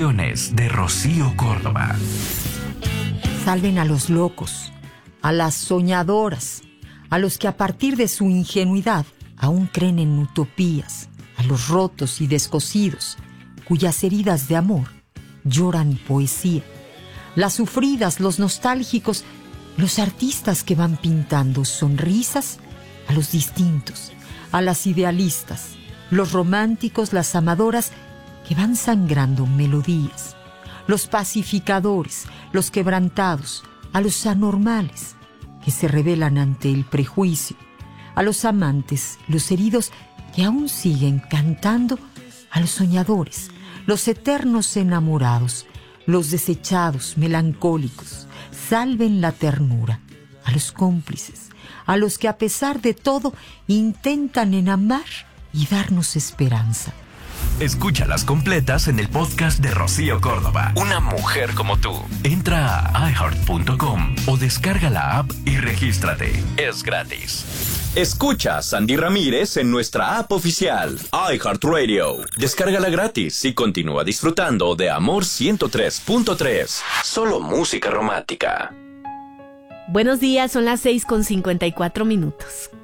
Reflexiones de Rocío Córdoba. Salven a los locos, a las soñadoras, a los que a partir de su ingenuidad aún creen en utopías, a los rotos y descosidos, cuyas heridas de amor lloran poesía, las sufridas, los nostálgicos, los artistas que van pintando sonrisas a los distintos, a las idealistas, los románticos, las amadoras que van sangrando melodías, los pacificadores, los quebrantados, a los anormales que se rebelan ante el prejuicio, a los amantes, los heridos que aún siguen cantando, a los soñadores, los eternos enamorados, los desechados, melancólicos. Salven la ternura, a los cómplices, a los que a pesar de todo intentan en amar y darnos esperanza. Escúchalas completas en el podcast de Rocío Córdoba. Una mujer como tú. Entra a iHeart.com o descarga la app y regístrate. Es gratis. Escucha a Sandy Ramírez en nuestra app oficial, iHeartRadio. Descárgala gratis y continúa disfrutando de Amor 103.3. Solo música romántica. Buenos días, son las 6:54.